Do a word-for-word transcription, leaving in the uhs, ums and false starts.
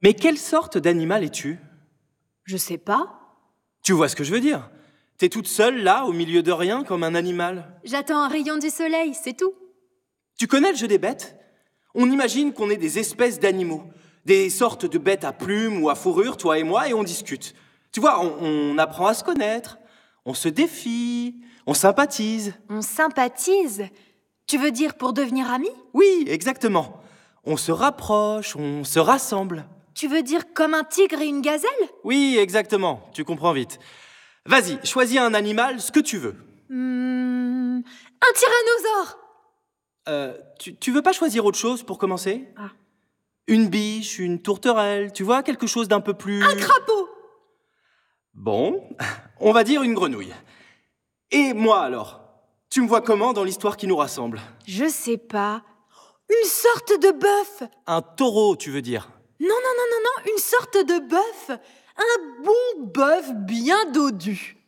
Mais quelle sorte d'animal es-tu? Je sais pas. Tu vois ce que je veux dire? T'es toute seule là, au milieu de rien, comme un animal. J'attends un rayon du soleil, c'est tout. Tu connais le jeu des bêtes? On imagine qu'on est des espèces d'animaux, des sortes de bêtes à plumes ou à fourrure, toi et moi, et on discute. Tu vois, on, on apprend à se connaître, on se défie, on sympathise. On sympathise? Tu veux dire pour devenir amis? Oui, exactement. On se rapproche, on se rassemble. Tu veux dire comme un tigre et une gazelle? Oui, exactement, tu comprends vite. Vas-y, choisis un animal, ce que tu veux. Hmm, un tyrannosaure! Euh, tu, tu veux pas choisir autre chose pour commencer? Ah. Une biche, une tourterelle, tu vois, quelque chose d'un peu plus... Un crapaud! Bon, on va dire une grenouille. Et moi alors? Tu me vois comment dans l'histoire qui nous rassemble? Je sais pas. Une sorte de bœuf! Un taureau, tu veux dire? Non, non, non, non, non, une sorte de bœuf! Un bon bœuf bien dodu!